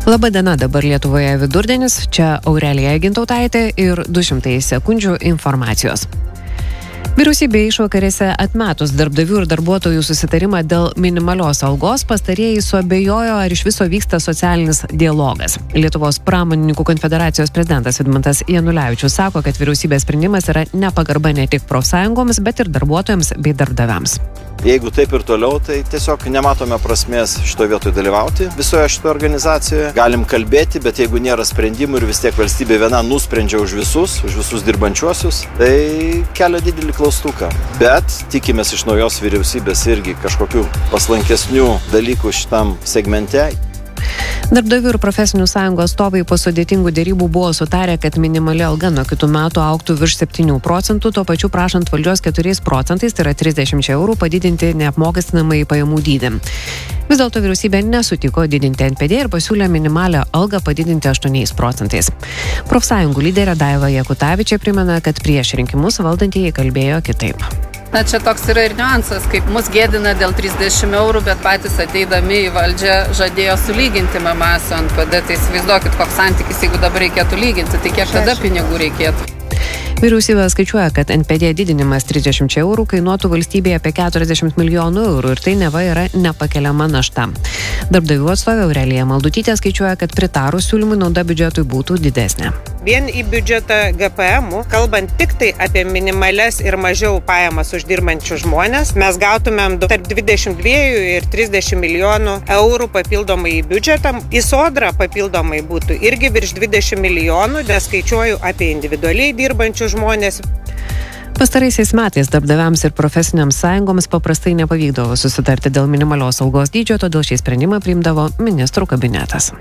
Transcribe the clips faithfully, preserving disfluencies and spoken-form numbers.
Labadiena, dabar Lietuvoje vidurdienis, čia Aurelija Gintautaitė ir du šimtai sekundžių informacijos. Vyriausybė išvakarėse atmetus darbdavių ir darbuotojų susitarimą dėl minimalios algos, pastarieji suabejojo, ar iš viso vyksta socialinis dialogas. Lietuvos pramonininkų konfederacijos prezidentas Vidmantas Janulevičius sako, kad vyriausybės sprendimas yra nepagarba ne tik profsąjungoms, bet ir darbuotojams bei darbdaviams. Jeigu taip ir toliau, tai tiesiog nematome prasmės šitoje vietoje dalyvauti visoje šitoje organizacijoje. Galim kalbėti, bet jeigu nėra sprendimų ir vis tiek valstybė viena nusprendžia už visus, už visus dirbančiuosius, tai kelia didelį klaustuką. Bet tikimės iš naujos vyriausybės irgi kažkokių paslankesnių dalykų šitam segmente. Darbdavių ir profesinių sąjungų atstovai po sudėtingų dėrybų buvo sutarę, kad minimali alga nuo kitų metų augtų virš septynių procentų, tuo pačiu prašant valdžios keturiais procentais, tai yra trisdešimt eurų, padidinti neapmokestinamąjį pajamų dydį. Vis dėlto vyriausybė nesutiko didinti N P D ir pasiūlė minimalią algą padidinti aštuoniais procentais. Profsąjungų lyderė Daiva Jakutavičė primena, kad prieš rinkimus valdantieji kalbėjo kitaip. Na, čia toks yra ir niuansas, kaip mus gėdina dėl trisdešimt eurų, bet patys ateidami į valdžią žadėjo sulyginti M M A su N P D, tai įsivaizduokit, koks santykis, jeigu dabar reikėtų lyginti, tai kiek tada pinigų reikėtų. Vyriausybė skaičiuoja, kad N P D didinimas trisdešimt eurų kainuotų valstybėje apie keturiasdešimt milijonų eurų ir tai neva yra nepakeliama našta. Darbdavių atstovė Aurelija Maldutytė skaičiuoja, kad pritarus siūlymui nauda biudžetui būtų didesnė. Vien į biudžetą G P M-ų, kalbant tik tai apie minimales ir mažiau pajamas uždirbančių žmonės, mes gautumėm tarp dvidešimt dva ir trisdešimt milijonų eurų papildomai į biudžetą. Į sodrą papildomai būtų irgi virš dvidešimt milijonų, nes skaičiuoju apie individualiai dirbančių žmonės. Pastaraisiais metais darbdaviams ir profesiniams sąjungoms paprastai nepavykdavo susitarti dėl minimalios algos dydžio, todėl šį sprendimą priimdavo ministrų kabinetas.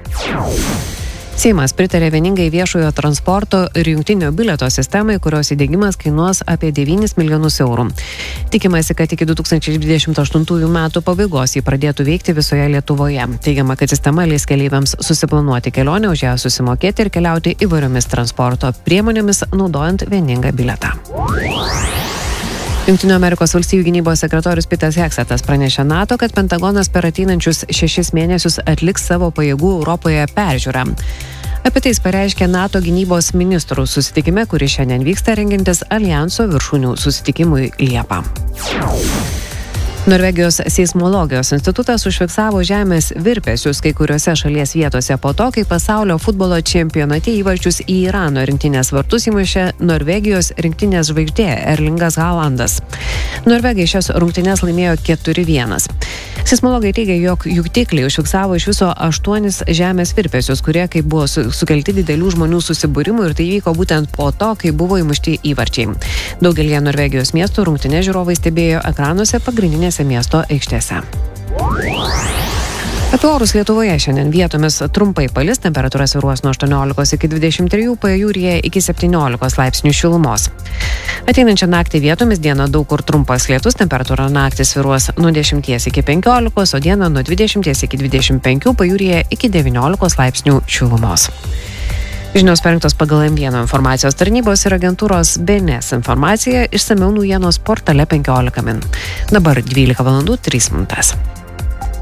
Seimas pritarė vieningai viešojo transporto ir jungtinio bilieto sistemai, kurios įdiegimas kainuos apie devynis milijonus eurų. Tikimasi, kad iki du tūkstančiai dvidešimt aštuntųjų metų pabaigos jį pradėtų veikti visoje Lietuvoje. Teigiama, kad sistema leis keleiviams susiplanuoti kelionę, už ją susimokėti ir keliauti įvairiomis transporto priemonėmis, naudojant vieningą bilietą. Jungtinių Amerikos valstijų gynybos sekretorius Petas Heksetas pranešė NATO, kad Pentagonas per ateinančius šešis mėnesius atliks savo pajėgų Europoje peržiūrą. Apie tai jis pareiškė NATO gynybos ministrų susitikime, kuris šiandien vyksta rengiantis Aljanso viršūnių susitikimui Liepą. Norvegijos seismologijos institutas užfiksavo žemės virpesius kai kuriuose šalies vietose po to, kai pasaulio futbolo čempionate įvarčius į Irano rinktinės vartus įmušė Norvegijos rinktinės žvaigždė Erlingas Haalandas. Norvegai šias rungtynes laimėjo keturi vienas. Seismologai teigia, jog juktikliai užfiksavo iš viso aštuonis žemės virpesius, kurie kaip buvo sukelti didelių žmonių susibūrimų ir tai vyko būtent po to, kai buvo įmušti įvarčiai. Daugelį Norvegijos miestų rungtynes žiūrovai stebėjo ekranuose pagrindinėse miesto aikštėse. Apie orus Lietuvoje šiandien vietomis trumpai palis, temperatūra svyruos nuo aštuoniolikos iki dvidešimt trijų, pajūryje iki septyniolikos laipsnių šilumos. Ateinančią naktį vietomis dieną daug kur trumpas lietus, temperatūra naktį svyruos nuo dešimties iki penkiolikos, o dieną nuo dvidešimties iki dvidešimt penkių, pajūryje iki devyniolikos laipsnių šilumos. Žinios parengtos pagal M vienas informacijos tarnybos ir agentūros B N S informacija, išsamiau naujienos portale penkiolika min. Dabar dvylika valandų trys minutės.